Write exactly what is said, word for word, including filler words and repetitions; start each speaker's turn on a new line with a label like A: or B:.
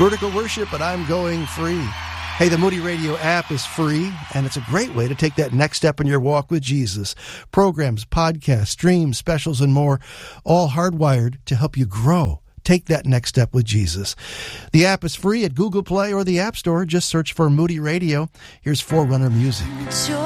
A: Vertical worship, but I'm going free. Hey, the Moody Radio app is free, and it's a great way to take that next step in your walk with Jesus. Programs, podcasts, streams, specials, and more, all hardwired to help you grow. Take that next step with Jesus. The app is free at Google Play or the App Store. Just search for Moody Radio. Here's Forerunner music.